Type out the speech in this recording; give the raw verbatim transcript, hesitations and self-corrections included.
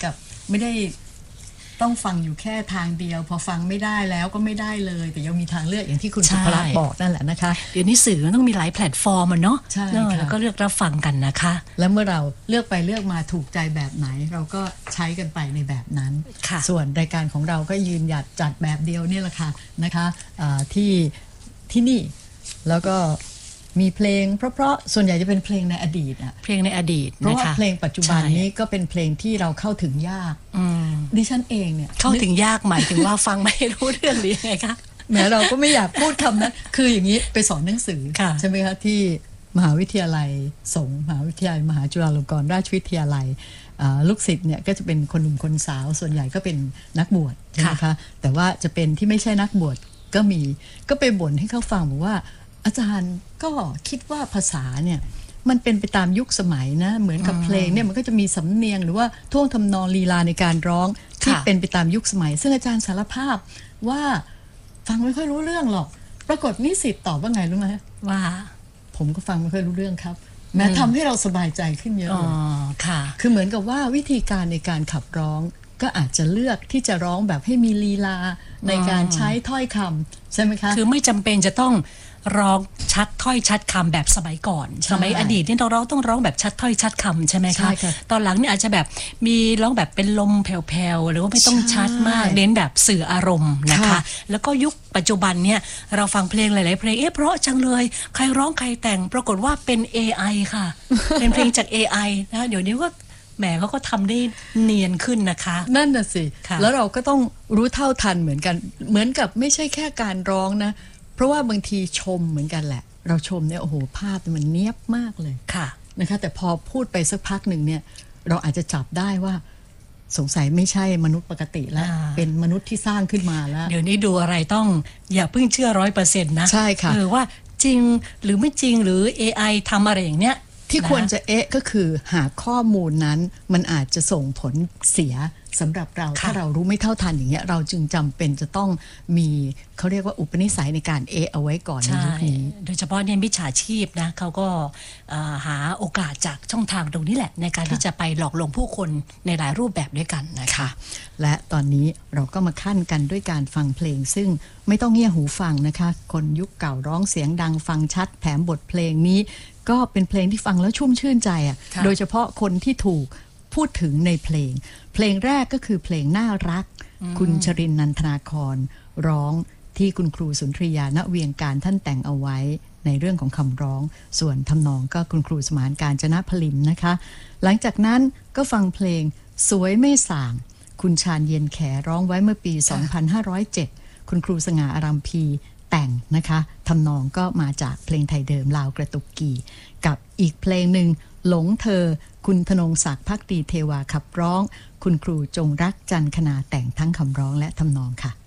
กับไม่ได้ต้องฟังอยู่แค่ทางเดียวพอฟังไม่ได้แล้วก็ไม่ได้เลยแต่ยังมีทางเลือกอย่างที่คุณสุภรัตน์บอกนั่นแหละนะคะเดี๋ยวนี้สื่อมันต้องมีหลายแพลตฟอร์มเนาะใช่แล้วก็เลือกรับฟังกันนะคะแล้วเมื่อเราเลือกไปเลือกมาถูกใจแบบไหนเราก็ใช้กันไปในแบบนั้นส่วนรายการของเราก็ยืนหยัดจัดแบบเดียวนี่แหละค่ะนะคะที่ที่นี่แล้วก็มีเพลงเพราะๆส่วนใหญ่จะเป็นเพลงในอดีตอะเพลงในอดีตเพราะว่าเพลงปัจจุบันนี้ก็เป็นเพลงที่เราเข้าถึงยากดิฉันเองเนี่ยเข้าถึงยากหมายถึงว่าฟังไม่รู้เรื่องหรือไงคะแม้เราก็ไม่อยากพูดคำนั้นคืออย่างนี้ไปสอนหนังสือใช่ไหมคะที่มหาวิทยาลัยสงฆ์มหาวิทยาลัยมหาจุฬาลงกรณราชวิทยาลัยลูกศิษย์เนี่ยก็จะเป็นคนหนุ่มคนสาวส่วนใหญ่ก็เป็นนักบวชนะคะแต่ว่าจะเป็นที่ไม่ใช่นักบวชก็มีก็ไปบ่นให้เขาฟังบอกว่าอาจารย์ก็คิดว่าภาษาเนี่ยมันเป็นไปตามยุคสมัยนะเหมือนกับเพลงเนี่ยมันก็จะมีสำเนียงหรือว่าท่วงทำนองลีลาในการร้องที่เป็นไปตามยุคสมัยซึ่งอาจารย์สารภาพว่าฟังไม่ค่อยรู้เรื่องหรอกปรากฏนิสิตตอบว่าไงรู้ไหมว่าผมก็ฟังไม่ค่อยรู้เรื่องครับแม้ทำให้เราสบายใจขึ้นเยอะเลยคือเหมือนกับว่าวิธีการในการขับร้องก็อาจจะเลือกที่จะร้องแบบให้มีลีลาในการใช้ถ้อยคำใช่ไหมคะคือไม่จำเป็นจะต้องร้องชัดถ้อยชัดคำแบบสมัยก่อนสมัยอดีตนี่เราร้องต้องร้องแบบชัดถ้อยชัดคำใช่ไหมคะตอนหลังเนี่ยอาจจะแบบมีร้องแบบเป็นลมแผ่วๆหรือว่าไม่ต้องชัดมากเน้นแบบสื่ออารมณ์นะคะแล้วก็ยุคปัจจุบันเนี่ยเราฟังเพลงหลายๆเพลงเอ๊ะเพราะจังเลยใครร้องใครแต่งปรากฏว่าเป็น เอ ไอ ค่ะเป็นเพลงจาก เอ ไอ นะเดี๋ยวนี้ก็แหมเขาก็ทำได้เนียนขึ้นนะคะนั่นน่ะสิแล้วเราก็ต้องรู้เท่าทันเหมือนกันเหมือนกับไม่ใช่แค่การร้องนะเพราะว่าบางทีชมเหมือนกันแหละเราชมเนี่ยโอ้โหภาพมันเนียบมากเลยค่ะนะคะแต่พอพูดไปสักพักหนึ่งเนี่ยเราอาจจะจับได้ว่าสงสัยไม่ใช่มนุษย์ปกติแล้วเป็นมนุษย์ที่สร้างขึ้นมาแล้วเดี๋ยวนี้ดูอะไรต้องอย่าเพิ่งเชื่อร้อยเปอร์เซ็นต์นะใช่ค่ะหรือว่าจริงหรือไม่จริงหรือ เอ ไอ ทำอะไรอย่างเนี้ยที่ควรจะเอ๊ะก็คือหาข้อมูลนั้นมันอาจจะส่งผลเสียสำหรับเราถ้าเรารู้ไม่เท่าทันอย่างเงี้ยเราจึงจำเป็นจะต้องมีเขาเรียกว่าอุปนิสัยในการเอ๊ะเอาไว้ก่อนในยุคนี้โดยเฉพาะเนี่ยมิจฉาชีพนะเขาก็หาโอกาสจากช่องทางตรงนี้แหละในการที่จะไปหลอกลวงผู้คนในหลายรูปแบบด้วยกันนะคะและตอนนี้เราก็มาขั้นกันด้วยการฟังเพลงซึ่งไม่ต้องเงี่ยหูฟังนะคะคนยุคเก่าร้องเสียงดังฟังชัดแถมบทเพลงนี้ก็เป็นเพลงที่ฟังแล้วชุ่มชื่นใจอ่ะโดยเฉพาะคนที่ถูกพูดถึงในเพลงเพลงแรกก็คือเพลงน่ารักคุณชรินทร์นันทนาครร้องที่คุณครูสุนทรียาณเวียงการท่านแต่งเอาไว้ในเรื่องของคำร้องส่วนทำนองก็คุณครูสมานกาญจนพลินนะคะหลังจากนั้นก็ฟังเพลงสวยไม่ส่างคุณชาญเย็นแขร้องไว้เมื่อปี สองพันห้าร้อยเจ็ด คุณครูสง่าอารัมพีแต่งนะคะทำนองก็มาจากเพลงไทยเดิมลาวกระตุกกี่กับอีกเพลงหนึ่งหลงเธอคุณธนงศักดิ์ภักดีเทวาขับร้องคุณครูจงรักจันคณาแต่งทั้งคำร้องและทำนองค่ะ